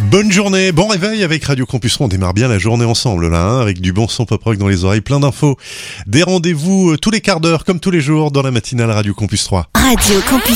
Bonne journée, bon réveil avec Radio Campus 3. On démarre bien la journée ensemble là, hein, avec du bon son pop rock dans les oreilles, plein d'infos, des rendez-vous tous les quarts d'heure comme tous les jours dans la matinale Radio Campus 3. Radio Campus